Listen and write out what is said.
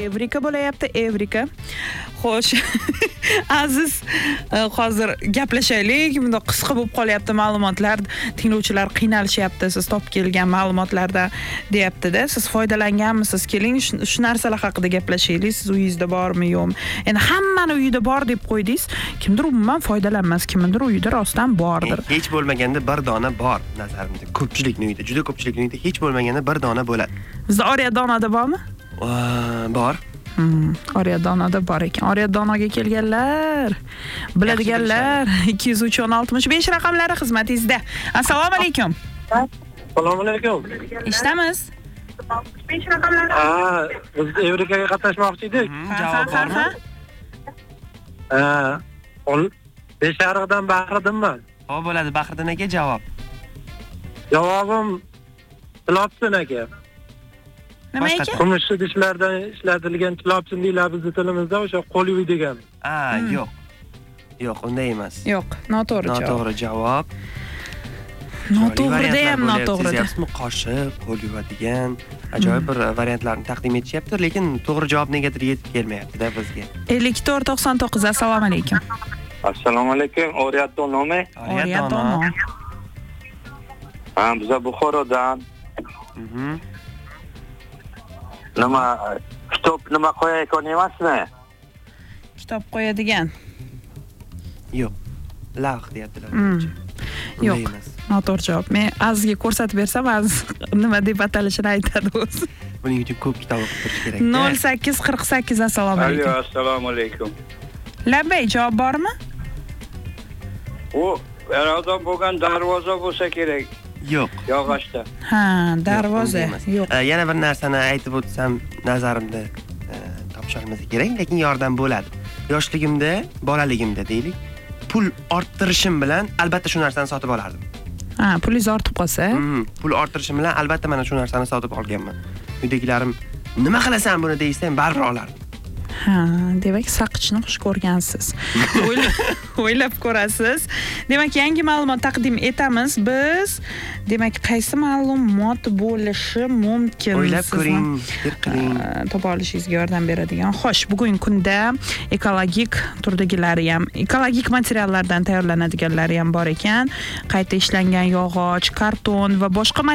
Evrika bo'layapti, Evrika. Xo'sh. Aziz, hozir gaplashaylik. Bunda qisqa bo'lib qolyapti ma'lumotlar. Tinglovchilar qiynalishyapti. Siz topib kelgan ma'lumotlardan deyapti-da. Siz foydalanganmisiz? Keling, shu narsalar haqida gaplashaylik. Siz uyingizda bormi, yo'qmi? Endi hammani uyida bor deb qo'ydingiz. Kimdir umuman foydalanmas, kimdir uyida rostdan bordir. Hech bo'lmaganda bir dona bor nazarimda. Ko'pchilikning uyida, juda ko'pchilikning uyida hech bo'lmaganda bir dona bo'ladi. Bizda Oriyadonada bormi? Bor. Oriyadonada bor ekan. Oriyadonaga kelganlar, biladiganlar 203 65 raqamlari xizmatingizda. Assalomu alaykum. Assalomu alaykum. Eshitamiz. 5 raqamlari. Biz Evrikaga qatnashmoqchi edik. Javob bormi? 5 ariqdan Bahriddinman. Xo'p, bo'ladi. Bahriddin aka javob. Javobim tilopsin aka. Nima ekan? Kumush idishlardan ishlatilgan tilopsin deyiladi bizning tilimizda, o'sha qo'l yuvadigan. Yo'q. Yo'q, unday emas. Yo'q, noto'g'ri javob. Noto'g'ri javob. Noto'g'rida ham noto'g'ri. Sizmi qoshiq, qo'l yuvadigan ajoyib bir variantlarni taqdim etishyapti, lekin to'g'ri javob negadir yetib kelmayapti-da bizga. 5499 assalomu alaykum. Assalomu alaykum. Oriyadonmi? Oriyadona. Biz Buxorodan. Nima qo'yayotgan emasmi? Kitob qo'yadigan. Yo'q. Lavh deyaptilar. Yo'q. Noto'g'ri javob. Men Azizga ko'rsatib bersam, Aziz nima deb atalishini aytadi o'zi. Buning uchun ko'p kitob o'qib turish kerak. 0848 assalomu alaykum. Assalomu alaykum. Labbay, javob bormi? U yaradon bo'lgan darvoza bo'lsa kerak. Yo'q. Yog'ochda. Darvoza. Yo'q. Yana bir narsani aytib o'tsam, nazarimda topishimiz kerak, lekin yordam bo'ladi. Yoshligimda, bolaligimda deylik, pul orttirishim bilan albatta shu narsani sotib olardim. Pulingiz ortib qolsa? Pul orttirishim bilan albatta mana shu narsani sotib olganman. Uydagilarim nima qilasan buni deysa, baribir olardim. Demak, saqichni xush ko'rgansiz. O'ylab ko'rasiz. Demak, yangi ma'lumot taqdim etamiz biz. Demak, qaysi ma'lumot bo'lishi mumkin? O'ylab ko'ring, qiling. Topa olishingizga yordam beradigan. Xo'sh, bugungi kunda ekologik turdagilari ham, ekologik materiallardan tayyorlanadiganlari ham bor ekan. Qayta ishlangan yog'och, karton va boshqa